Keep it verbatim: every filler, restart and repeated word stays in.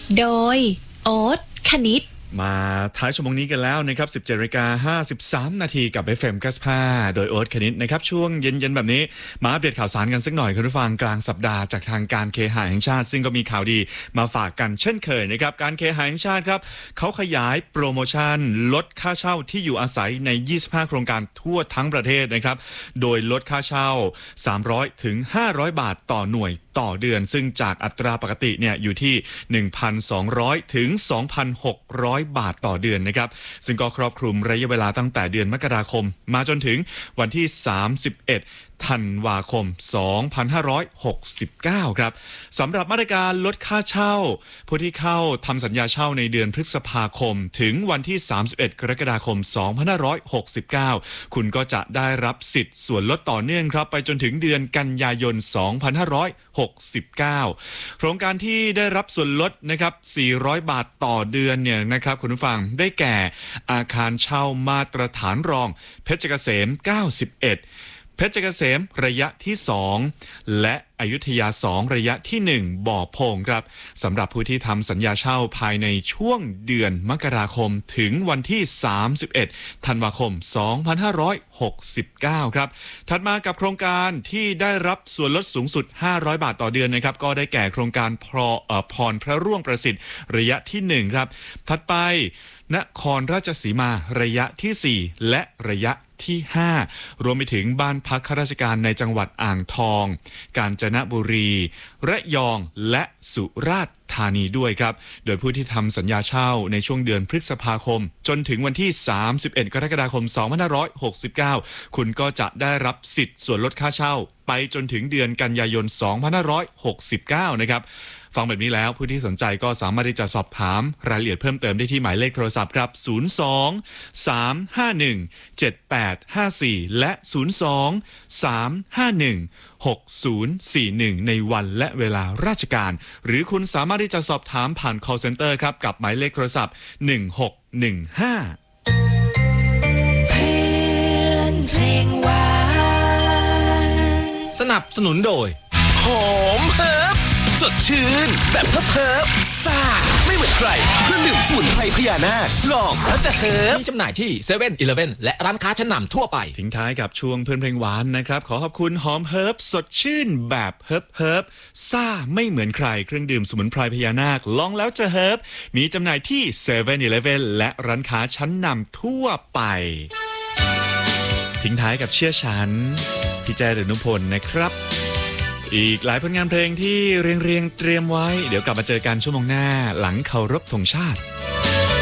โดยโอ๊ตคณิตมาท้ายชั่วโมงนี้กันแล้วนะครับ สิบเจ็ดนาฬิกาห้าสิบสาม นาทีกับ เอฟ เอ็ม เก้าสิบห้าโดยโอ๊ตคณิตนะครับช่วงเย็นๆแบบนี้มาอัปเดตข่าวสารกันสักหน่อยคุณผู้ฟังกลางสัปดาห์จากทางการเคหะแห่งชาติซึ่งก็มีข่าวดีมาฝากกันเช่นเคยนะครับการเคหะแห่งชาติครับเขาขยายโปรโมชั่นลดค่าเช่าที่อยู่อาศัยในยี่สิบห้าโครงการทั่วทั้งประเทศนะครับโดยลดค่าเช่าสามร้อยถึงห้าร้อยบาทต่อหน่วยต่อเดือนซึ่งจากอัตราปกติเนี่ยอยู่ที่ หนึ่งพันสองร้อย ถึง สองพันหกร้อย บาทต่อเดือนนะครับซึ่งก็ครอบคลุมระยะเวลาตั้งแต่เดือนมกราคมมาจนถึงวันที่สามสิบเอ็ดธันวาคมสองพันห้าร้อยหกสิบเก้าครับสำหรับมาตรการลดค่าเช่าผู้ที่เข้าทำสัญญาเช่าในเดือนพฤษภาคมถึงวันที่สามสิบเอ็ดกรกฎาคมสองพันห้าร้อยหกสิบเก้าคุณก็จะได้รับสิทธิ์ส่วนลดต่อเนื่องครับไปจนถึงเดือนกันยายนสองพันห้าร้อยหกสิบเก้าโครงการที่ได้รับส่วนลดนะครับสี่ร้อยบาทต่อเดือนเนี่ยนะครับคุณผู้ฟังได้แก่อาคารเช่ามาตรฐานรองเพชรเกษมเก้าสิบเอ็ดเพชรเกษมระยะที่สองและอยุธยาสองระยะที่หนึ่งบ่อโพงครับสำหรับผู้ที่ทำสัญญาเช่าภายในช่วงเดือนมกราคมถึงวันที่สามสิบเอ็ดธันวาคมสองพันห้าร้อยหกสิบเก้าครับถัดมากับโครงการที่ได้รับส่วนลดสูงสุดห้าร้อยบาทต่อเดือนนะครับก็ได้แก่โครงการพรเอ่อพรพระร่วงประสิทธิ์ระยะที่หนึ่งครับถัดไปนครราชสีมาระยะที่สี่และระยะที่ห้ารวมไปถึงบ้านพักข้าราชการในจังหวัดอ่างทองกาญจนบุรีระยองและสุราษฎร์ธานีด้วยครับโดยผู้ที่ทำสัญญาเช่าในช่วงเดือนพฤษภาคมจนถึงวันที่สามสิบเอ็ดกรกฎาคมสองพันห้าร้อยหกสิบเก้าคุณก็จะได้รับสิทธิ์ส่วนลดค่าเช่าไปจนถึงเดือนกันยายนสองพันห้าร้อยหกสิบเก้านะครับฟังแบบนี้แล้วผู้ที่สนใจก็สามารถที่จะสอบถามรายละเอียดเพิ่มเติมได้ที่หมายเลขโทรศัพท์ครับศูนย์ สอง สาม ห้า หนึ่ง เจ็ด แปด ห้า สี่และศูนย์ สอง สาม ห้า หนึ่ง หก ศูนย์ สี่ หนึ่งในวันและเวลาราชการหรือคุณสามารถที่จะสอบถามผ่าน call center ครับกับหมายเลขโทรศัพท์หนึ่งหกหนึ่งห้าเพลงหวานสนับสนุนโดยหอมเฮิร์บสดชื่นแบบเฮิร์บเฮิร์บซ่าไม่เหมือนใครเครื่องดื่มสมุนไพรพญานาคลองแล้วจะเฮิร์บมีจำหน่ายที่เซเว่นอีเลฟเว่นและร้านค้าชั้นนำทั่วไปทิ้งท้ายกับช่วงเพื่อนเพลงหวานนะครับขอขอบคุณหอมเฮิร์บสดชื่นแบบเฮิร์บเฮิร์บซ่าไม่เหมือนใครเครื่องดื่มสมุนไพรพญานาคลองแล้วจะเฮิร์บมีจำหน่ายที่เซเว่นอีเลฟเว่นและร้านค้าชั้นนำทั่วไปทิ้งท้ายกับเชื่อฉันพี่แจดนุพลนะครับอีกหลายผลงานเพลงที่เรียงเรียงเตรียมไว้เดี๋ยวกลับมาเจอกันชั่วโมงหน้าหลังเคารพธงชาติ